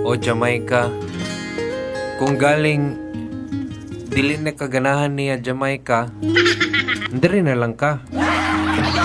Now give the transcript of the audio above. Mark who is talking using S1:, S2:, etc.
S1: o Jamaica. Kung galing dili na kaganahan niya Jamaica, diri na lang ka.